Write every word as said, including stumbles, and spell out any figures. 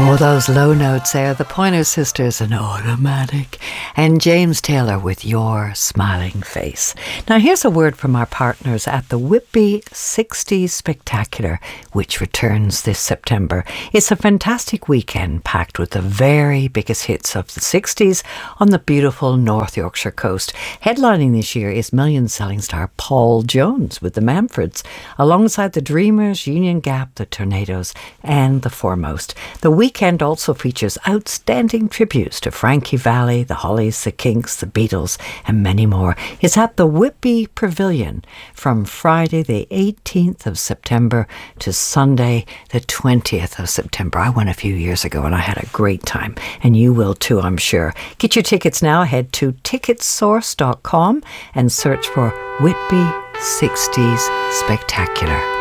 Oh, those low notes there, the Pointer Sisters and Automatic, and James Taylor with Your Smiling Face. Now here's a word from our partners at the Whitby sixties Spectacular, which returns this September. It's a fantastic weekend packed with the very biggest hits of the sixties on the beautiful North Yorkshire coast. Headlining this year is million-selling star Paul Jones with the Manfords, alongside the Dreamers, Union Gap, the Tornadoes, and the Foremost. The weekend also features outstanding tributes to Frankie Valli, the Hollies, the Kinks, the Beatles, and many more. It's at the Whitby Pavilion from Friday the eighteenth of September to Sunday the twentieth of September. I went a few years ago and I had a great time, and you will too, I'm sure. Get your tickets now. Head to ticket source dot com and search for Whitby sixties Spectacular.